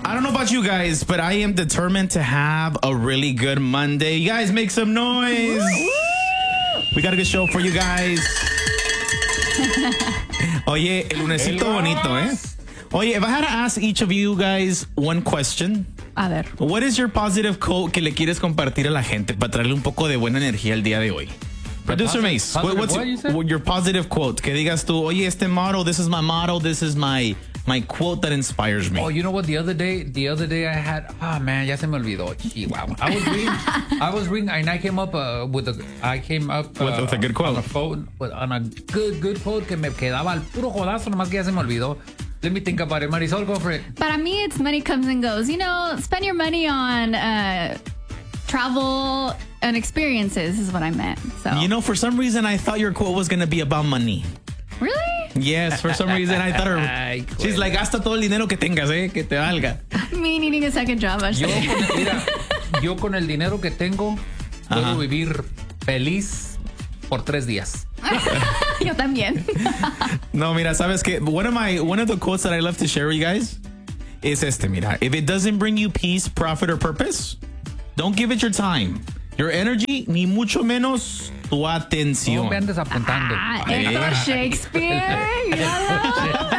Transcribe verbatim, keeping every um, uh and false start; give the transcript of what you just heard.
I don't know about you guys, but I am determined to have a really good Monday. You guys make some noise. We got a good show for you guys. Oye, el lunesito bonito, eh? Oye, if I had to ask each of you guys one question. A ver. What is your positive quote que le quieres compartir a la gente para traerle un poco de buena energía el día de hoy? Producer Mace, positive what's what you said? your, your positive quote? Que digas tú, oye, este motto, this is my motto, this is my my quote that inspires me. Oh, you know what? The other day, the other day I had. Oh man, ya se me olvidó. Chihuahua. I was reading, I was reading, and I came up uh, with a. I came up uh, With- with a good quote. on a phone with, on a good good quote que me quedaba al puro jodazo, nomás que ya se me olvidó. Let me think about it. Marisol, go for it. Para mí, it's money comes and goes. You know, spend your money on uh, travel and experiences is what I meant. So, You know, for some reason, I thought your quote was going to be about money. really? Yes, for some reason, I thought her, Ay, she's like, gasta todo el dinero que tengas, eh, que te valga. Me needing a second job. Yo Actually. con, el, mira, yo con el dinero que tengo puedo Ajá. vivir feliz por tres días. Yo también. No, mira, sabes que one of my one of the quotes that I love to share with you guys is este, mira, if it doesn't bring you peace, profit, or purpose, don't give it your time, your energy, ni mucho menos tu No atención. me andes apuntando. Ah, esto es Shakespeare. Míralo.